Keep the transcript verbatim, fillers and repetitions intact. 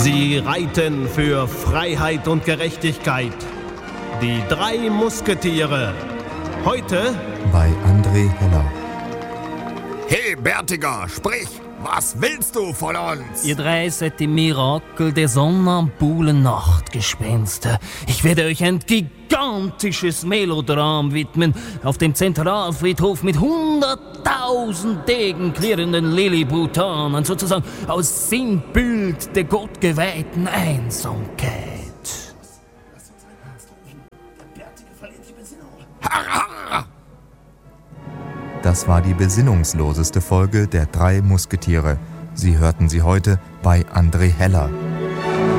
Sie reiten für Freiheit und Gerechtigkeit. Die drei Musketiere. Heute bei André Heller. Hey, Bärtiger, sprich! Was willst du von uns? Ihr drei seid die Mirakel der sonnambulen Nachtgespenster. Ich werde euch ein gigantisches Melodram widmen. Auf dem Zentralfriedhof mit hunderttausend Degen klirrenden Lilliputanen, sozusagen aus Sinnbild der gottgeweihten Einsamkeit. Das war die besinnungsloseste Folge der drei Musketiere. Sie hörten sie heute bei André Heller.